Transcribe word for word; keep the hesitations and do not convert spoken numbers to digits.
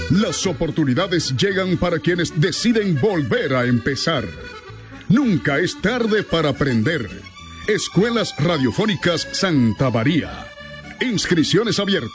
Las oportunidades llegan para quienes deciden volver a empezar. Nunca es tarde para aprender. Escuelas Radiofónicas Santa María. Inscripciones abiertas.